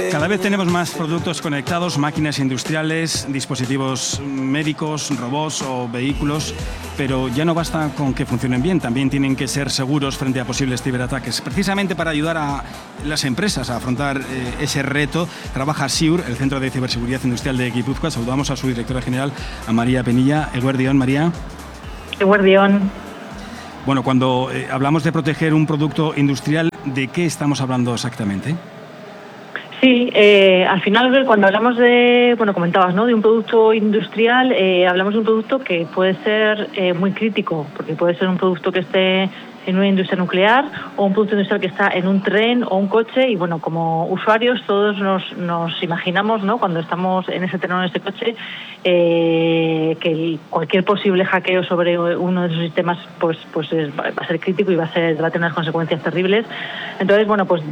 Cada vez tenemos más productos conectados, máquinas industriales, dispositivos médicos, robots o vehículos, pero ya no basta con que funcionen bien, también tienen que ser seguros frente a posibles ciberataques. Precisamente para ayudar a las empresas a afrontar ese reto, trabaja SIUR, el Centro de Ciberseguridad Industrial de Guipúzcoa. Saludamos a su directora general, a María Penilla. Eguerdión, María. Eguerdión. Bueno, cuando hablamos de proteger un producto industrial, ¿de qué estamos hablando exactamente? Sí, al final cuando hablamos de, comentabas, ¿no?, de un producto industrial, hablamos de un producto que puede ser muy crítico, porque puede ser un producto que esté en una industria nuclear o un producto industrial que está en un tren o un coche y, bueno, como usuarios todos nos imaginamos, ¿no?, cuando estamos en ese tren o en ese coche, que cualquier posible hackeo sobre uno de esos sistemas va a ser crítico y va a tener unas consecuencias terribles. Entonces, bueno, pues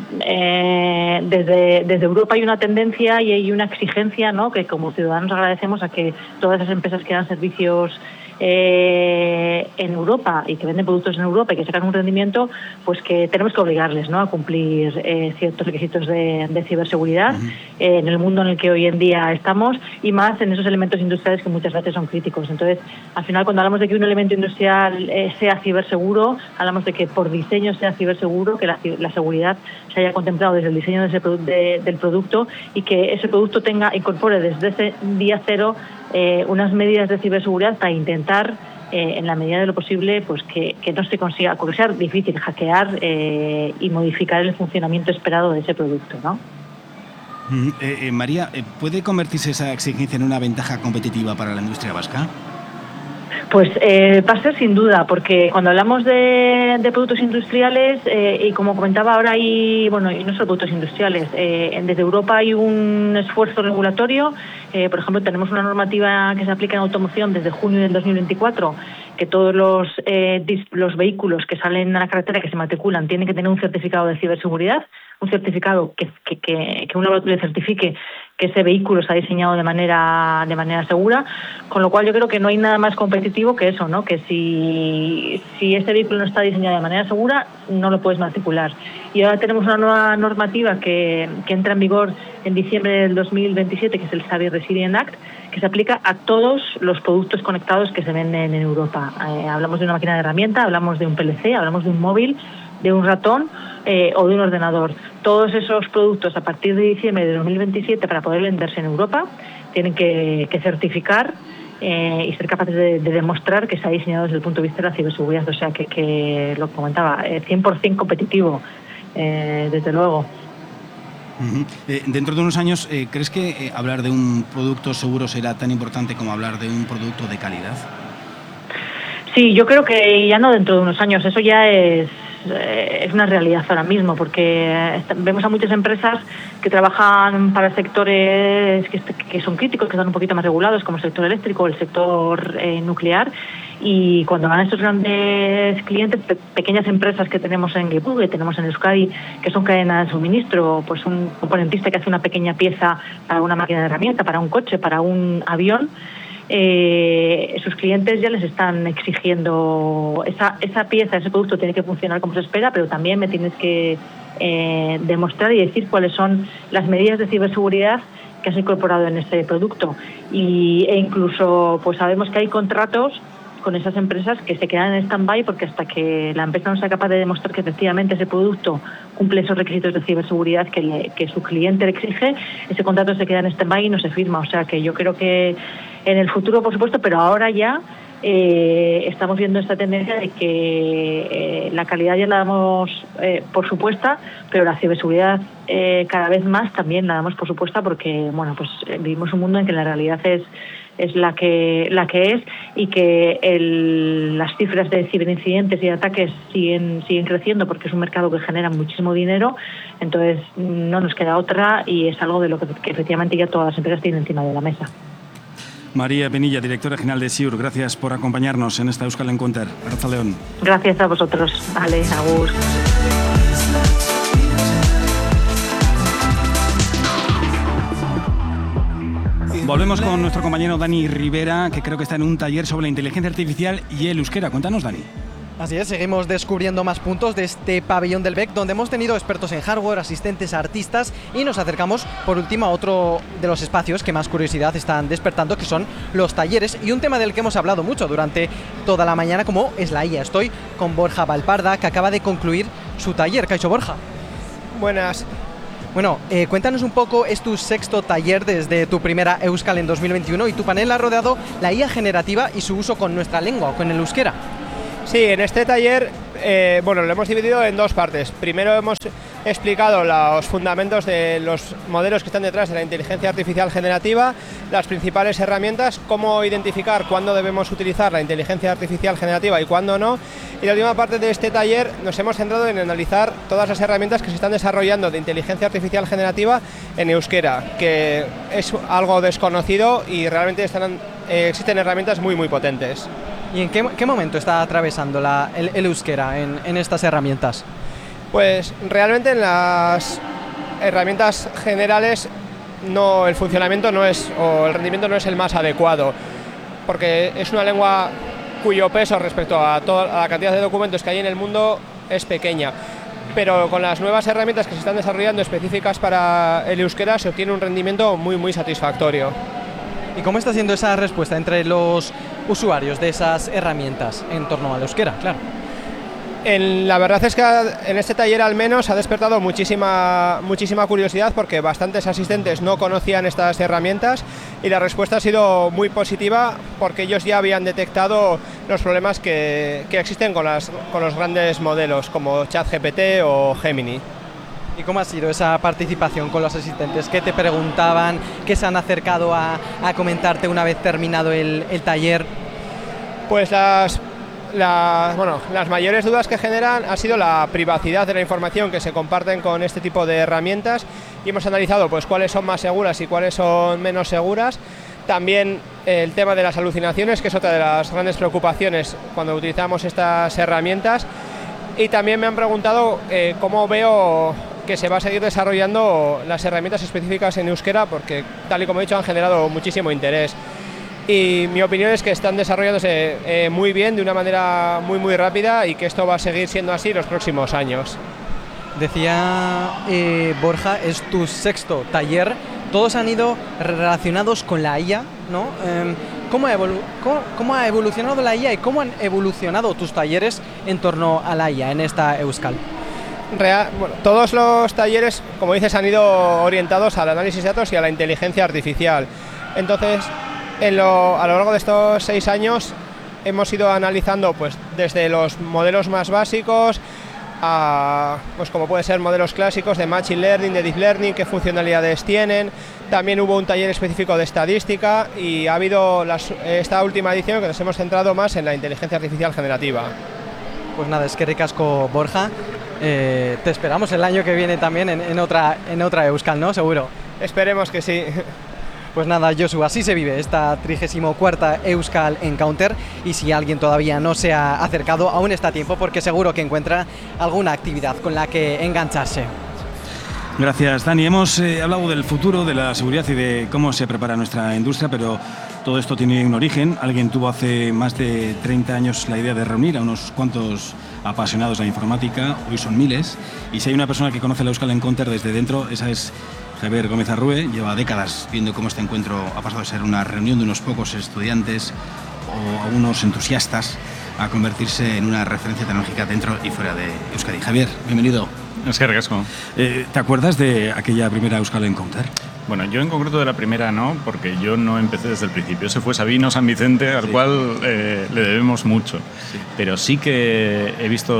desde Europa hay una tendencia y hay una exigencia, ¿no?, que como ciudadanos agradecemos a que todas esas empresas que dan servicios en Europa y que venden productos en Europa y que sacan un rendimiento, pues que tenemos que obligarles, ¿no?, a cumplir ciertos requisitos de ciberseguridad en el mundo en el que hoy en día estamos y más en esos elementos industriales que muchas veces son críticos. Entonces, al final, cuando hablamos de que un elemento industrial sea ciberseguro, hablamos de que por diseño sea ciberseguro, que la seguridad se haya contemplado desde el diseño del producto y que ese producto incorpore desde ese día cero unas medidas de ciberseguridad para intentar, en la medida de lo posible, pues que no se consiga, porque sea difícil hackear y modificar el funcionamiento esperado de ese producto, ¿no? María, ¿puede convertirse esa exigencia en una ventaja competitiva para la industria vasca? Pues va a ser sin duda, porque cuando hablamos de productos industriales, y como comentaba ahora, y no solo productos industriales, desde Europa hay un esfuerzo regulatorio. Por ejemplo, tenemos una normativa que se aplica en automoción desde junio del 2024, que todos los vehículos que salen a la carretera, que se matriculan, tienen que tener un certificado de ciberseguridad, un certificado que un laboratorio certifique que ese vehículo está diseñado de manera segura, con lo cual yo creo que no hay nada más competitivo que eso, ¿no?, que si este vehículo no está diseñado de manera segura, no lo puedes matricular. Y ahora tenemos una nueva normativa que entra en vigor en diciembre del 2027, que es el Cyber Resilience Act, que se aplica a todos los productos conectados que se venden en Europa. Hablamos de una máquina de herramienta, hablamos de un PLC, hablamos de un móvil, de un ratón o de un ordenador. Todos esos productos, a partir de diciembre de 2027, para poder venderse en Europa, tienen que certificar y ser capaces de demostrar que está diseñado desde el punto de vista de la ciberseguridad. O sea, que lo comentaba, 100% competitivo, desde luego. Dentro de unos años, ¿crees que hablar de un producto seguro será tan importante como hablar de un producto de calidad? Sí, yo creo que ya no dentro de unos años, eso ya es una realidad ahora mismo, porque vemos a muchas empresas que trabajan para sectores que son críticos, que están un poquito más regulados, como el sector eléctrico o el sector nuclear, y cuando van a estos grandes clientes, pequeñas empresas que tenemos en Guipúzcoa, que tenemos en Euskadi, que son cadenas de suministro, pues un componentista que hace una pequeña pieza para una máquina de herramienta, para un coche, para un avión, sus clientes ya les están exigiendo esa pieza, ese producto tiene que funcionar como se espera, pero también me tienes que demostrar y decir cuáles son las medidas de ciberseguridad que has incorporado en ese producto. E incluso pues sabemos que hay contratos con esas empresas que se quedan en stand-by porque hasta que la empresa no sea capaz de demostrar que efectivamente ese producto cumple esos requisitos de ciberseguridad que su cliente le exige, ese contrato se queda en stand-by y no se firma. O sea que yo creo que en el futuro, por supuesto, pero ahora ya estamos viendo esta tendencia de que la calidad ya la damos por supuesta, pero la ciberseguridad cada vez más también la damos por supuesta, porque vivimos un mundo en que la realidad es la que es, y que las cifras de ciberincidentes y de ataques siguen creciendo, porque es un mercado que genera muchísimo dinero. Entonces no nos queda otra, y es algo de lo que efectivamente ya todas las empresas tienen encima de la mesa. María Penilla, directora general de SIUR, gracias por acompañarnos en esta Euskal Encounter. Arratsaldeon. Gracias a vosotros. Vale, agur. Volvemos con nuestro compañero Dani Rivera, que creo que está en un taller sobre la inteligencia artificial y el euskera. Cuéntanos, Dani. Así es, seguimos descubriendo más puntos de este pabellón del BEC, donde hemos tenido expertos en hardware, asistentes, artistas, y nos acercamos por último a otro de los espacios que más curiosidad están despertando, que son los talleres, y un tema del que hemos hablado mucho durante toda la mañana, como es la IA. Estoy con Borja Valparda, que acaba de concluir su taller. Kaixo, Borja. Buenas. Bueno, cuéntanos un poco, es tu sexto taller desde tu primera Euskal en 2021, y tu panel ha rodeado la IA generativa y su uso con nuestra lengua, con el euskera. Sí, en este taller, lo hemos dividido en dos partes. Primero hemos explicado los fundamentos de los modelos que están detrás de la inteligencia artificial generativa, las principales herramientas, cómo identificar cuándo debemos utilizar la inteligencia artificial generativa y cuándo no. Y la última parte de este taller nos hemos centrado en analizar todas las herramientas que se están desarrollando de inteligencia artificial generativa en euskera, que es algo desconocido y realmente existen herramientas muy potentes. ¿Y en qué momento está atravesando el euskera en estas herramientas? Pues realmente en las herramientas generales el funcionamiento o el rendimiento no es el más adecuado, porque es una lengua cuyo peso respecto a toda la cantidad de documentos que hay en el mundo es pequeña. Pero con las nuevas herramientas que se están desarrollando específicas para el euskera se obtiene un rendimiento muy satisfactorio. ¿Y cómo está siendo esa respuesta entre los usuarios de esas herramientas en torno al euskera? Claro. La verdad es que en este taller al menos ha despertado muchísima curiosidad, porque bastantes asistentes no conocían estas herramientas y la respuesta ha sido muy positiva, porque ellos ya habían detectado los problemas que existen con los grandes modelos como ChatGPT o Gemini. ¿Y cómo ha sido esa participación con los asistentes? ¿Qué te preguntaban? ¿Qué se han acercado a comentarte una vez terminado el taller? Pues las mayores dudas que generan ha sido la privacidad de la información que se comparten con este tipo de herramientas, y hemos analizado pues cuáles son más seguras y cuáles son menos seguras. También el tema de las alucinaciones, que es otra de las grandes preocupaciones cuando utilizamos estas herramientas. Y también me han preguntado cómo veo que se va a seguir desarrollando las herramientas específicas en euskera, porque, tal y como he dicho, han generado muchísimo interés. Y mi opinión es que están desarrollándose muy bien, de una manera muy rápida, y que esto va a seguir siendo así los próximos años. Decía Borja, es tu sexto taller, todos han ido relacionados con la IA, ¿no? ¿Cómo ha evolucionado la IA y cómo han evolucionado tus talleres en torno a la IA en esta Euskal? Todos los talleres, como dices, han ido orientados al análisis de datos y a la inteligencia artificial. Entonces, a lo largo de estos 6 años hemos ido analizando pues desde los modelos más básicos a, pues como puede ser modelos clásicos de Machine Learning, de Deep Learning, qué funcionalidades tienen. También hubo un taller específico de estadística, y ha habido esta última edición que nos hemos centrado más en la inteligencia artificial generativa. Pues nada, es que ricasco, Borja. Te esperamos el año que viene también en otra Euskal, ¿no? Seguro. Esperemos que sí. Pues nada, Josu, así se vive esta 34ª Euskal Encounter, y si alguien todavía no se ha acercado, aún está a tiempo, porque seguro que encuentra alguna actividad con la que engancharse. Gracias, Dani. Hemos hablado del futuro, de la seguridad y de cómo se prepara nuestra industria, pero todo esto tiene un origen. Alguien tuvo hace más de 30 años la idea de reunir a unos cuantos apasionados de la informática, hoy son miles, y si hay una persona que conoce la Euskal Encounter desde dentro, esa es Javier Gómez Arrue. Lleva décadas viendo cómo este encuentro ha pasado de ser una reunión de unos pocos estudiantes o unos entusiastas a convertirse en una referencia tecnológica dentro y fuera de Euskadi. Javier, bienvenido. Es que ricasco. ¿Te acuerdas de aquella primera Euskal Encounter? Bueno, yo en concreto de la primera no, porque yo no empecé desde el principio. Ese fue Sabino San Vicente, al cual le debemos mucho. Sí. Pero sí que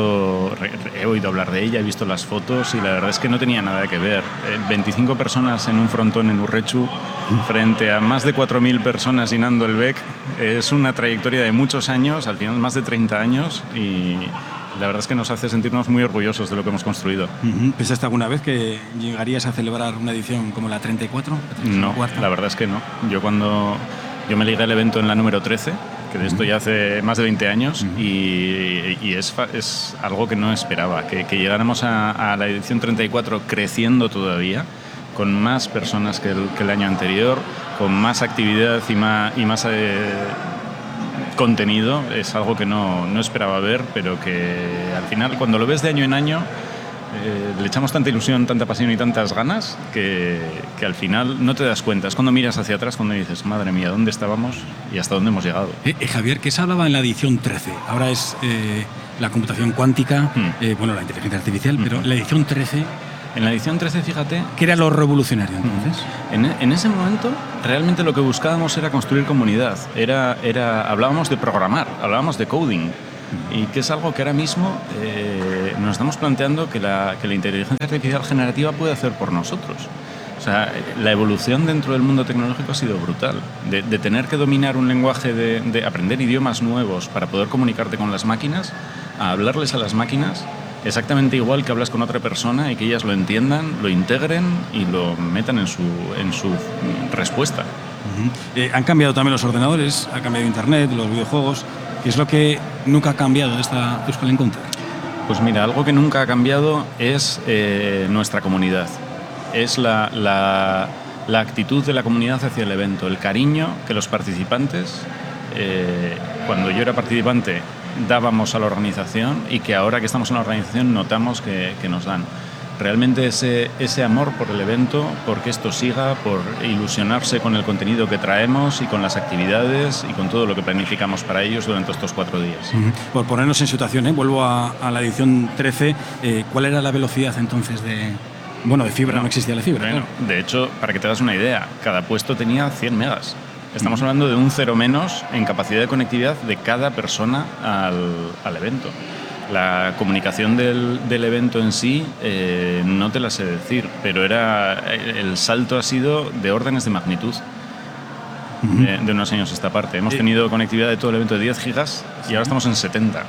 he oído hablar de ella, he visto las fotos, y la verdad es que no tenía nada que ver. 25 personas en un frontón en Urretxu, frente a más de 4.000 personas llenando el BEC. Es una trayectoria de muchos años, al final más de 30 años, y la verdad es que nos hace sentirnos muy orgullosos de lo que hemos construido. ¿Pensaste alguna vez que llegarías a celebrar una edición como la 34? No, la verdad es que no. Yo me ligué al evento en la número 13, que de esto ya hace más de 20 años, y es algo que no esperaba, que llegáramos a la edición 34 creciendo todavía, con más personas que el año anterior, con más actividad y más contenido es algo que no esperaba ver, pero que al final, cuando lo ves de año en año, le echamos tanta ilusión, tanta pasión y tantas ganas que al final no te das cuenta. Es cuando miras hacia atrás, cuando dices, madre mía, ¿dónde estábamos y hasta dónde hemos llegado? Javier, ¿qué se hablaba en la edición 13? Ahora es la computación cuántica, la inteligencia artificial, pero la edición 13... En la edición 13, fíjate... ¿Qué era lo revolucionario entonces? En ese momento, realmente lo que buscábamos era construir comunidad. Hablábamos de programar, hablábamos de coding. Y que es algo que ahora mismo nos estamos planteando que la inteligencia artificial generativa puede hacer por nosotros. O sea, la evolución dentro del mundo tecnológico ha sido brutal. De tener que dominar un lenguaje, de aprender idiomas nuevos para poder comunicarte con las máquinas, a hablarles a las máquinas exactamente igual que hablas con otra persona y que ellas lo entiendan, lo integren y lo metan en su respuesta. Han cambiado también los ordenadores, ha cambiado Internet, los videojuegos. ¿Qué es lo que nunca ha cambiado de esta Euskal Encounter? Pues mira, algo que nunca ha cambiado es nuestra comunidad. Es la actitud de la comunidad hacia el evento, el cariño que los participantes, cuando yo era participante, dábamos a la organización y que ahora que estamos en la organización notamos que nos dan. Realmente ese amor por el evento, porque esto siga, por ilusionarse con el contenido que traemos y con las actividades y con todo lo que planificamos para ellos durante estos 4 días. Por ponernos en situación, vuelvo a la edición 13, ¿cuál era la velocidad entonces de fibra? No existía la fibra. Bueno, de hecho, para que te hagas una idea, cada puesto tenía 100 megas. Estamos hablando de un 0 menos en capacidad de conectividad de cada persona al evento. La comunicación del evento en sí no te la sé decir, pero el salto ha sido de órdenes de magnitud de unos años a esta parte. Hemos tenido conectividad de todo el evento de 10 gigas y ahora estamos en 70.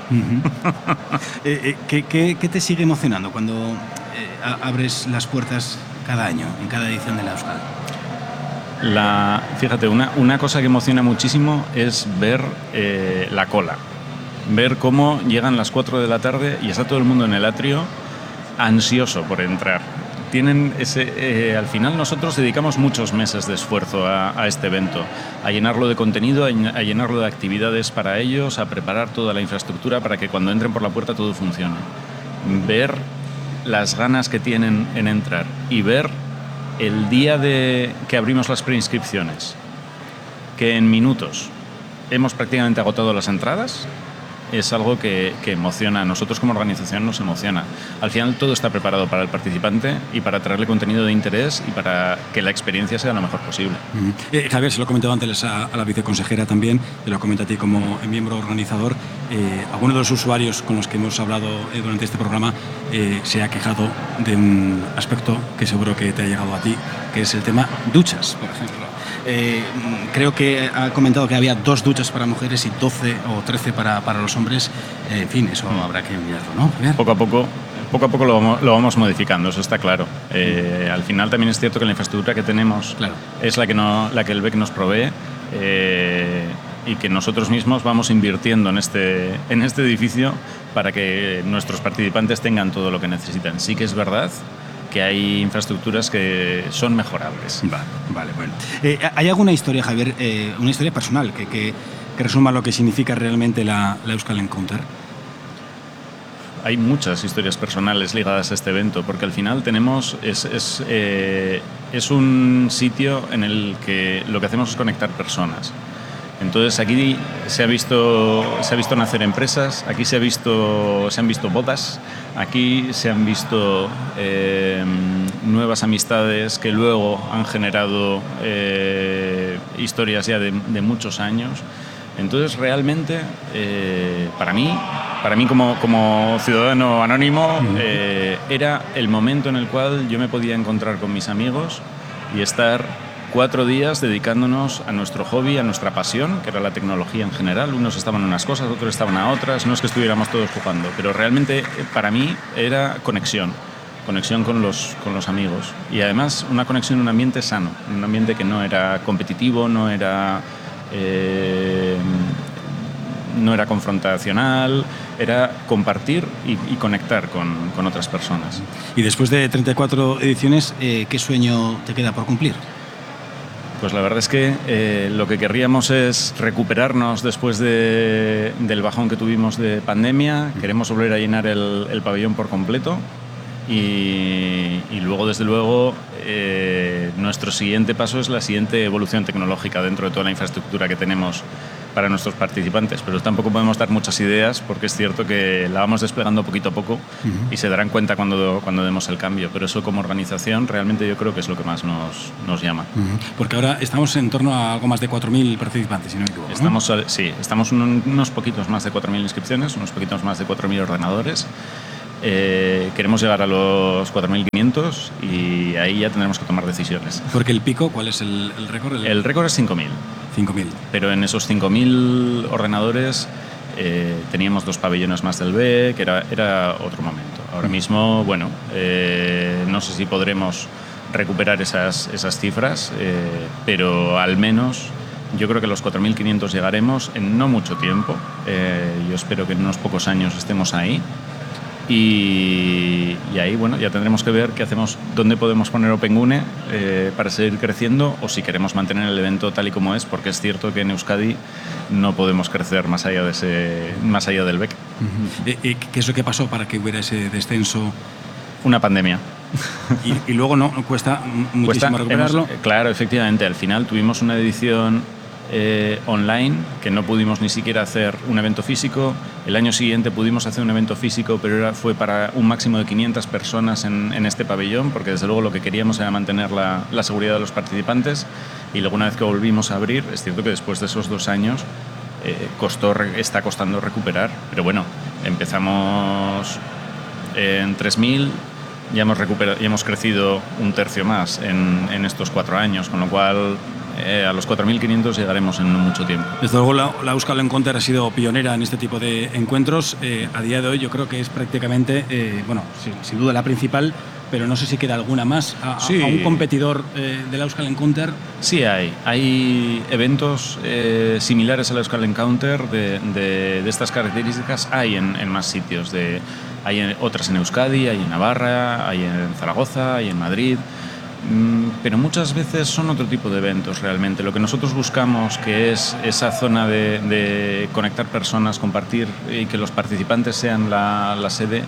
¿Qué te sigue emocionando cuando abres las puertas cada año, en cada edición de la Euskal? Fíjate, una cosa que emociona muchísimo es ver la cola. Ver cómo llegan las 4 de la tarde y está todo el mundo en el atrio ansioso por entrar. Al final nosotros dedicamos muchos meses de esfuerzo a este evento, a llenarlo de contenido, a llenarlo de actividades para ellos, a preparar toda la infraestructura para que cuando entren por la puerta todo funcione. Ver las ganas que tienen en entrar y ver el día que abrimos las preinscripciones, que en minutos hemos prácticamente agotado las entradas, es algo que emociona. A nosotros como organización nos emociona. Al final todo está preparado para el participante y para traerle contenido de interés y para que la experiencia sea lo mejor posible. Javier, se lo he comentado antes a la viceconsejera también, te lo comento a ti como miembro organizador. Algunos de los usuarios con los que hemos hablado durante este programa se ha quejado de un aspecto que seguro que te ha llegado a ti, que es el tema duchas, por ejemplo. Creo que ha comentado que había 2 duchas para mujeres y 12 o 13 para los hombres. En fin, eso habrá que mirarlo, ¿no, Javier? Poco a poco lo vamos modificando, eso está claro. Al final también es cierto que la infraestructura que tenemos es la que el BEC nos provee y que nosotros mismos vamos invirtiendo en este edificio para que nuestros participantes tengan todo lo que necesitan. Sí que es verdad que hay infraestructuras que son mejorables. Vale, bueno. ¿Hay alguna historia, Javier, una historia personal que resuma lo que significa realmente la Euskal Encounter? Hay muchas historias personales ligadas a este evento, porque al final es un sitio en el que lo que hacemos es conectar personas. Entonces aquí se ha visto nacer empresas, aquí se han visto bodas, aquí se han visto nuevas amistades que luego han generado historias ya de muchos años. Entonces realmente para mí como ciudadano anónimo era el momento en el cual yo me podía encontrar con mis amigos y estar 4 días dedicándonos a nuestro hobby, a nuestra pasión, que era la tecnología en general. Unos estaban en unas cosas, otros estaban a otras. No es que estuviéramos todos jugando, pero realmente para mí era conexión con los amigos. Y además una conexión en un ambiente sano, en un ambiente que no era competitivo, no era confrontacional, era compartir y conectar con otras personas. Y después de 34 ediciones, ¿qué sueño te queda por cumplir? Pues la verdad es que lo que querríamos es recuperarnos después del bajón que tuvimos de pandemia. Queremos volver a llenar el pabellón por completo y luego, desde luego, nuestro siguiente paso es la siguiente evolución tecnológica dentro de toda la infraestructura que tenemos para nuestros participantes, pero tampoco podemos dar muchas ideas porque es cierto que la vamos desplegando poquito a poco y se darán cuenta cuando demos el cambio, pero eso como organización realmente yo creo que es lo que más nos llama. Porque ahora estamos en torno a algo más de 4.000 participantes, si no me equivoco. Estamos unos poquitos más de 4.000 inscripciones, unos poquitos más de 4.000 ordenadores. Queremos llegar a los 4.500 y ahí ya tendremos que tomar decisiones. Porque el pico, ¿cuál es el récord? El récord es 5.000. 5.000. Pero en esos 5.000 ordenadores teníamos 2 pabellones más del BEC, era otro momento. Ahora mismo, bueno, no sé si podremos recuperar esas cifras, pero al menos yo creo que los 4.500 llegaremos en no mucho tiempo. Yo espero que en unos pocos años estemos ahí. Y ahí, bueno, ya tendremos que ver qué hacemos, dónde podemos poner OpenGune para seguir creciendo o si queremos mantener el evento tal y como es, porque es cierto que en Euskadi no podemos crecer más allá del BEC. ¿Qué es lo que pasó para que hubiera ese descenso? Una pandemia. Y luego no cuesta muchísimo recuperarlo. Claro, efectivamente. Al final tuvimos una edición online que no pudimos ni siquiera hacer un evento físico. El año siguiente pudimos hacer un evento físico, pero fue para un máximo de 500 personas en este pabellón, porque desde luego lo que queríamos era mantener la seguridad de los participantes. Y luego, una vez que volvimos a abrir, es cierto que después de esos 2 años está costando recuperar, pero bueno, empezamos en 3.000. Ya hemos crecido un tercio más en estos 4 años, con lo cual a los 4.500 llegaremos en no mucho tiempo. Desde luego la Euskal Encounter ha sido pionera en este tipo de encuentros. A día de hoy yo creo que es prácticamente, sin duda la principal, pero no sé si queda alguna más. ¿A un competidor de la Euskal Encounter? Sí, hay eventos similares a la Euskal Encounter de estas características. Hay en más sitios. Hay otras en Euskadi, hay en Navarra, hay en Zaragoza, hay en Madrid. Pero muchas veces son otro tipo de eventos realmente. Lo que nosotros buscamos, que es esa zona de conectar personas, compartir y que los participantes sean la sede,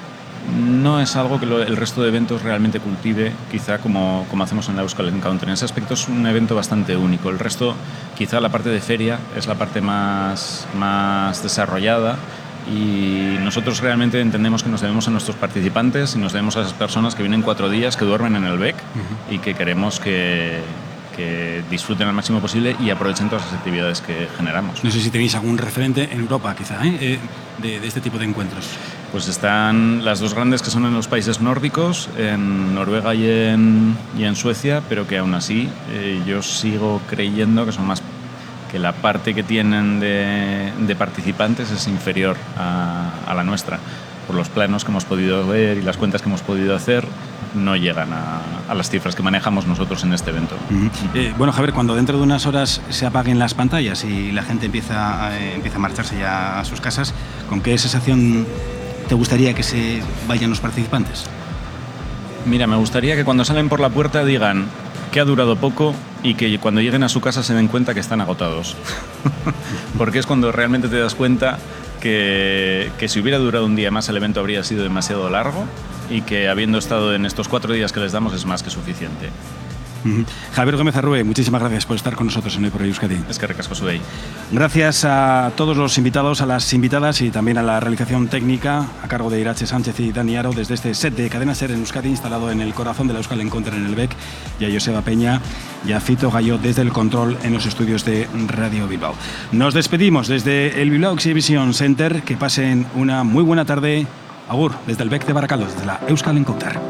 no es algo que el resto de eventos realmente cultive, quizá como hacemos en la Euskal Encounter. En ese aspecto es un evento bastante único. El resto, quizá la parte de feria, es la parte más desarrollada. Y nosotros realmente entendemos que nos debemos a nuestros participantes y nos debemos a esas personas que vienen 4 días, que duermen en el BEC y que queremos que disfruten al máximo posible y aprovechen todas las actividades que generamos. No sé si tenéis algún referente en Europa, quizá, de este tipo de encuentros. Pues están las 2 grandes, que son en los países nórdicos, en Noruega y en Suecia, pero que aún así yo sigo creyendo que son más, que la parte que tienen de participantes es inferior a la nuestra. Por los planos que hemos podido ver y las cuentas que hemos podido hacer, no llegan a las cifras que manejamos nosotros en este evento. Bueno, Javier, cuando dentro de unas horas se apaguen las pantallas y la gente empieza a marcharse ya a sus casas, ¿con qué sensación te gustaría que se vayan los participantes? Mira, me gustaría que cuando salen por la puerta digan que ha durado poco y que cuando lleguen a su casa se den cuenta que están agotados. Porque es cuando realmente te das cuenta que si hubiera durado un día más el evento habría sido demasiado largo y que habiendo estado en estos 4 días que les damos es más que suficiente. Javier Gómez Arrue, muchísimas gracias por estar con nosotros en Hoy por Hoy Euskadi. Es que recasco Sudey. Gracias a todos los invitados, a las invitadas y también a la realización técnica a cargo de Irache Sánchez y Dani Aro desde este set de Cadena Ser en Euskadi, instalado en el corazón de la Euskal Encounter en el BEC, y a Joseba Peña y a Fito Gallo desde el control en los estudios de Radio Bilbao. Nos despedimos desde el Bilbao Exhibition Center. Que pasen una muy buena tarde. Agur, desde el BEC de Barakaldo, desde la Euskal Encounter.